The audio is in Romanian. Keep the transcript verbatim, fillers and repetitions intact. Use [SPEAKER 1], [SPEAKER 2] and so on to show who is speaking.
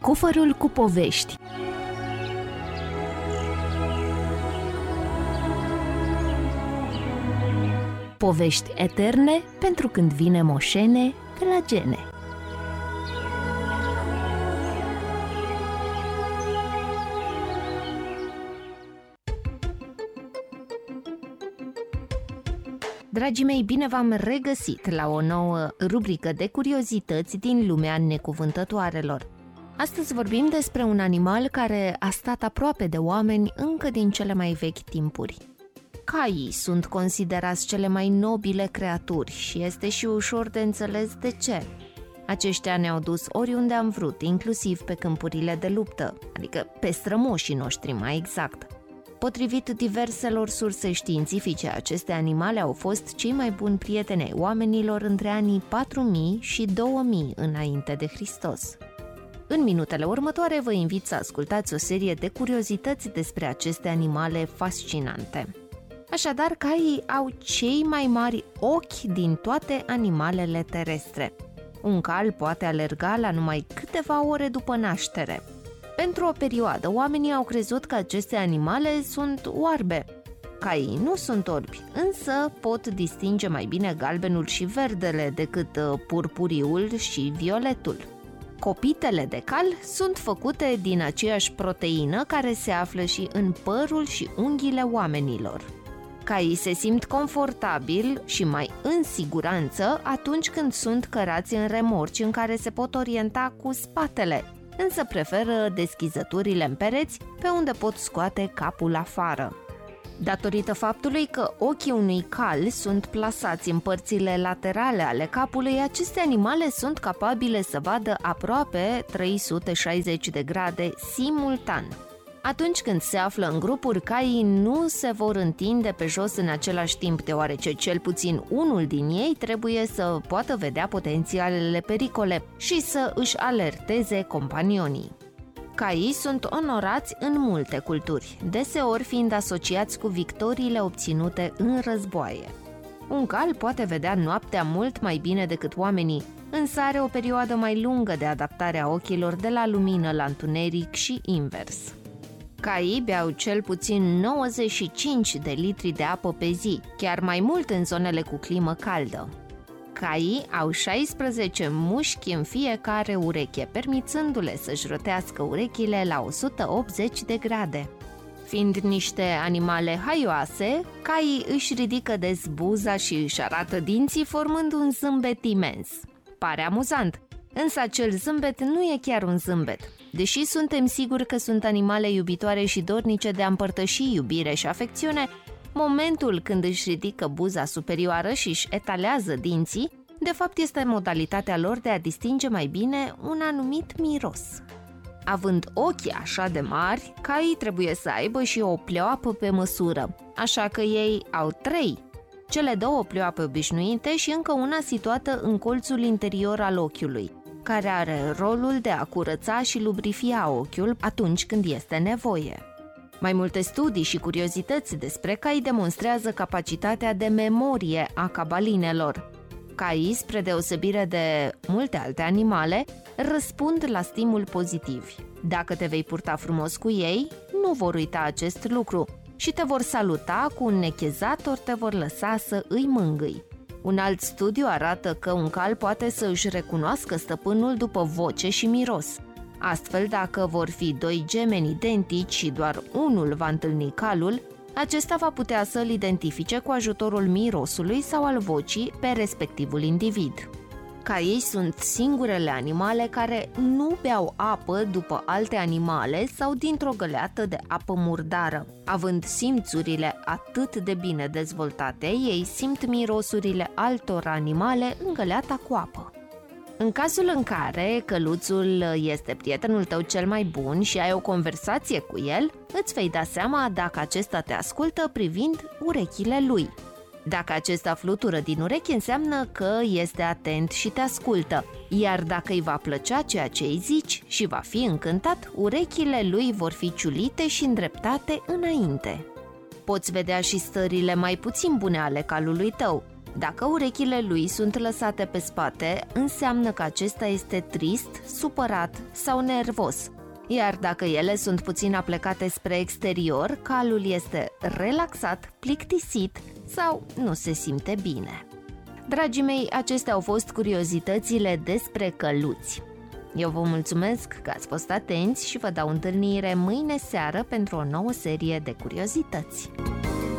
[SPEAKER 1] Cufărul cu povești. Povești eterne pentru când vine moșene pe la gene. Dragii mei, bine v-am regăsit la o nouă rubrică de curiozități din lumea necuvântătoarelor. Astăzi vorbim despre un animal care a stat aproape de oameni încă din cele mai vechi timpuri. Caii sunt considerați cele mai nobile creaturi și este și ușor de înțeles de ce. Aceștia ne-au dus oriunde am vrut, inclusiv pe câmpurile de luptă, adică pe strămoșii noștri mai exact. Potrivit diverselor surse științifice, aceste animale au fost cei mai buni prieteni ai oamenilor între anii patru mii și două mii înainte de Hristos. În minutele următoare vă invit să ascultați o serie de curiozități despre aceste animale fascinante. Așadar, caii au cei mai mari ochi din toate animalele terestre. Un cal poate alerga la numai câteva ore după naștere. Pentru o perioadă, oamenii au crezut că aceste animale sunt oarbe. Caii nu sunt orbi, însă pot distinge mai bine galbenul și verdele decât purpuriul și violetul. Copitele de cal sunt făcute din aceeași proteină care se află și în părul și unghiile oamenilor. Caii se simt confortabil și mai în siguranță atunci când sunt cărați în remorci în care se pot orienta cu spatele, însă preferă deschizăturile în pereți pe unde pot scoate capul afară. Datorită faptului că ochii unui cal sunt plasați în părțile laterale ale capului, aceste animale sunt capabile să vadă aproape trei sute șaizeci de grade simultan. Atunci când se află în grupuri, caii nu se vor întinde pe jos în același timp, deoarece cel puțin unul din ei trebuie să poată vedea potențialele pericole și să își alerteze companionii. Caii sunt onorați în multe culturi, deseori fiind asociați cu victoriile obținute în războaie. Un cal poate vedea noaptea mult mai bine decât oamenii, însă are o perioadă mai lungă de adaptare a ochilor de la lumină la întuneric și invers. Caii beau cel puțin nouăzeci și cinci de litri de apă pe zi, chiar mai mult în zonele cu climă caldă. Caii au șaisprezece mușchi în fiecare ureche, permițându-le să-și rotească urechile la o sută optzeci de grade. Fiind niște animale haioase, caii își ridică des buza și își arată dinții formând un zâmbet imens. Pare amuzant, însă acel zâmbet nu e chiar un zâmbet. Deși suntem siguri că sunt animale iubitoare și dornice de a împărtăși iubire și afecțiune, momentul când își ridică buza superioară și își etalează dinții, de fapt este modalitatea lor de a distinge mai bine un anumit miros. Având ochii așa de mari, caii trebuie să aibă și o pleoapă pe măsură, așa că ei au trei. Cele două pleoape obișnuite și încă una situată în colțul interior al ochiului, care are rolul de a curăța și lubrifia ochiul atunci când este nevoie. Mai multe studii și curiozități despre cai demonstrează capacitatea de memorie a cabalinelor. Caii, spre deosebire de multe alte animale, răspund la stimuli pozitivi. Dacă te vei purta frumos cu ei, nu vor uita acest lucru și te vor saluta cu un nechezat ori te vor lăsa să îi mângâi. Un alt studiu arată că un cal poate să își recunoască stăpânul după voce și miros. Astfel, dacă vor fi doi gemeni identici și doar unul va întâlni calul, acesta va putea să îl identifice cu ajutorul mirosului sau al vocii pe respectivul individ. Caii sunt singurele animale care nu beau apă după alte animale sau dintr-o găleată de apă murdară. Având simțurile atât de bine dezvoltate, ei simt mirosurile altor animale în găleata cu apă. În cazul în care căluțul este prietenul tău cel mai bun și ai o conversație cu el, îți vei da seama dacă acesta te ascultă privind urechile lui. Dacă acesta flutură din urechi, înseamnă că este atent și te ascultă, iar dacă îi va plăcea ceea ce îi zici și va fi încântat, urechile lui vor fi ciulite și îndreptate înainte. Poți vedea și stările mai puțin bune ale calului tău. Dacă urechile lui sunt lăsate pe spate, înseamnă că acesta este trist, supărat sau nervos. Iar dacă ele sunt puțin aplecate spre exterior, calul este relaxat, plictisit sau nu se simte bine. Dragii mei, acestea au fost curiozitățile despre căluți. Eu vă mulțumesc că ați fost atenți și vă dau întâlnire mâine seară pentru o nouă serie de curiozități.